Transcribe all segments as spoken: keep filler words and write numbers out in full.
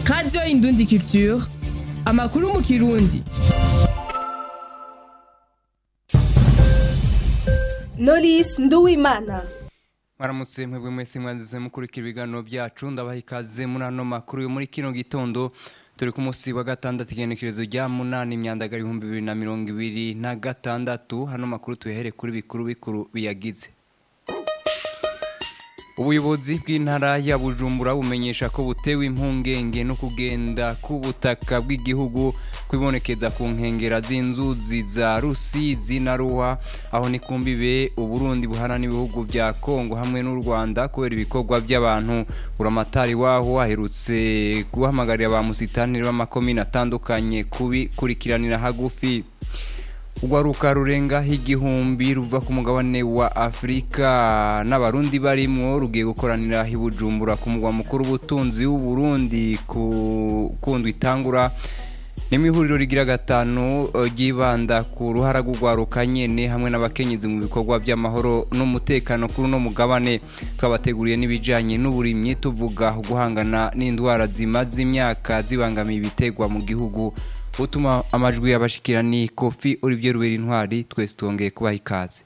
Radio Indundi Culture, amakuru mu Kirundi. Knowless Nduwimana. Maramutse mwebwe mwese mwanzize mukurikira ibiganiro byacu ndabaha ikaze muri ano makuru yo muri kino gitondo turi ku munsi wa gatandatu igenekerezo rya munani imyandagari ibihumbi bibiri na mirongo ibiri na gatandatu. Hano makuru tuyahere kuri bikuru bikuru biyagize. Ubuyobozi bw'intara ya Bujumbura bumenyesha ko butewe impungenge no kugenda ku butaka bw'igihugu kwibonekeza ku nkengera z'inzuzi za Rusizi na Ruhwa, aho ni kumbibe Uburundi buhana n'ibihugu bya Kongo hamwe n'u Rwanda kubera ibikorwa by'abantu. Buramatari waho aherutse guhamagarira ba musitanire b'amakomine atandukanye kubikurikiranira hagufi. Ugwaruka rurenga igihumbi ruva ku mugabane wa Afrika n'abarundi barimwo rugiye gukoranira hi Bujumbura ku mugwa mukuru w'ubutunzi w'u Burundi ku kundwa itangura n'imihuriro rigira gatanu gibanda ku ruhara rw'ugwaruka nyene hamwe n'abakenyezi mu bikorwa by'amahoro n'umutekano kuri no mugabane. Twabateguriye n'ibijanye n'uburimyi tuvuga guhangana n'indwara zimaze imyaka zibangamiye ibitegwa mu gihugu. Utuma amajwi yabashikira ni Kofi Olivier Rubera Intwari, twese twongeye kubaha ikaze.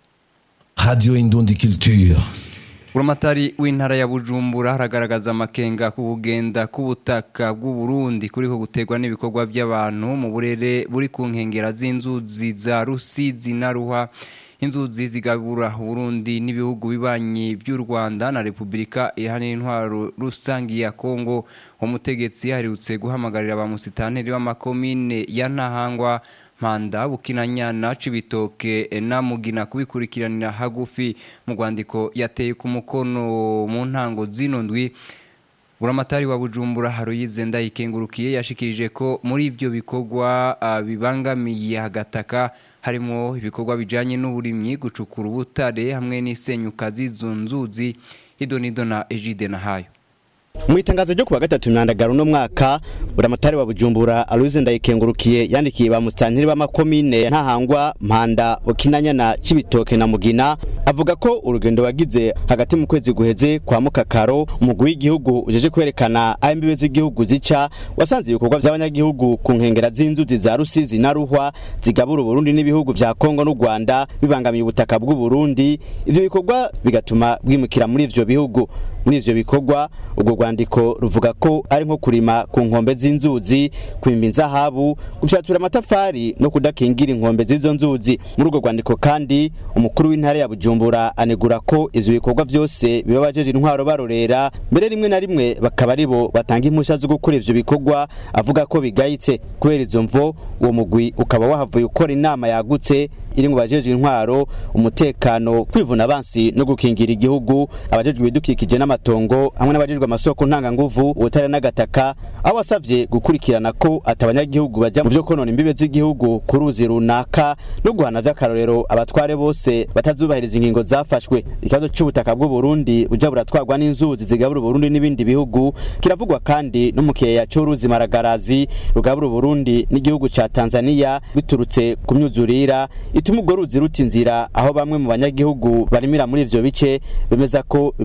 Radio Indundi Culture. Buramatari w'intara ya Bujumbura haragaragaza amakenga ku kugenda ku butaka bw'u Burundi kuriko gutegwa n'ibikorwa by'abantu mu burere buri ku nkengera z'inzuzi za Rusizi na Ruhwa. Inzuzi zigabura Burundi n'ibihugu bibanyi by'u Rwanda na Republika Iharanira Intwaro Rusangi ya Kongo. Umutegetsi aherutse guhamagarira ba musitanire b'amakomine ya Ntahangwa, Mpanda, Bukinanyana, Cibitoke na Mugina kubikurikiranira hagufi. Mu rwandiko yateye ku mukono mu ntango zino ndwi, Buramatari wa Bujumbura Haroyize Ndayikengurukiye yashikirije ko muri ivyo bikorwa uh, bibangamiye hagataka harimo ibikorwa bijanye n'uburimyi, gucukura ubutare hamwe n'isenyuka z'izunzuzi. Idonido na Ejide na hayo. Mu itangazo ryo kuwa gatatu myandagaro no mwaka, Buramatari wa Bujumbura Haroyize Ndayikengurukiye yandikiye ba musitantiri b'amakomine Ntahangwa, Mpanda, Bukinanyana, Cibitoke na Mugina, avuga ko urugendo wagize hagati mu kwezi guheze kwa Mukakaro umugwi w'igihugu ujeje kwerekana aho imbibe z'igihugu zica, wasanze ibikorwa by'abanyagihugu ku nkengera z'inzuzi za Rusizi na Ruhwa zigabura Burundi n'ibihugu bya Kongo n'u Rwanda bibangamiye ubutaka bw'u Burundi. Ivyo bikorwa bigatuma bwimukira muri ivyo bihugu. Muri ivyo bikorwa ubwo rwandiko ruvuga ko ari nko kurima ku nkombe z'inzuzi, kwimba inzahabu, gufyatura amatafari no kudakingira inkombe z'izo nzuzi. Muri urwo rwandiko kandi umukuru w'intara ya Bujumbura anegura ko ivyo bikorwa byose bibabajeje intwaro barorera, mbere rimwe na rimwe bakaba aribo batanga impusha zo gukora ivyo bikorwa, avuga ko bigayitse. Kubera izo mvo uwo mugwi ukaba wahavuye ukora inama yagutse iri mu bajeje intwaro, umutekano, kwivuna abansi no gukingira igihugu, abajejwe ibidukikije n'amatongo hamwe n'abajejwe amasoko ntanga nguvu, ubutare n'agataka, aho wasavye gukurikirana ko atabanyagihugu baja mu vyo konona imbibe z'igihugu ku ruzi runaka no guhana vy'akarorero abatware bose batazubahiriza ingingo zafashwe. Ikibazo c'ubutaka bw'u Burundi buja buratwarwa n'inzuzi zigabura Burundi n'ibindi bihugu kiravugwa kandi no mu kiyeya c'uruzi Maragarazi rugabura Burundi n'igihugu ca Tanzania biturutse ku myuzurira ituma urwo ruzi ruta inzira, aho bamwe mu banyagihugu barimira muri ivyo bice bemeza ko